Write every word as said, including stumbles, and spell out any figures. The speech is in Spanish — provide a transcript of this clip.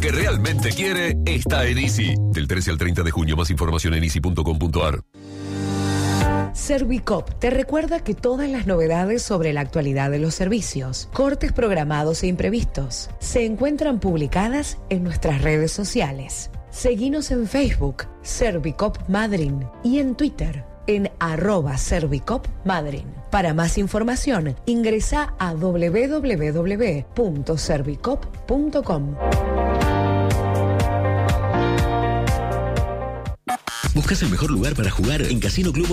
que realmente quiere está en Easy. Del trece al treinta de junio, más información en easy punto com punto ar. Servicop te recuerda que todas las novedades sobre la actualidad de los servicios, cortes programados e imprevistos, se encuentran publicadas en nuestras redes sociales. Seguinos en Facebook, Servicop Madryn, y en Twitter, en arroba Servicop Madryn. Para más información, ingresa a doble u doble u doble u punto servicop punto com. ¿Buscas el mejor lugar para jugar? En Casino Club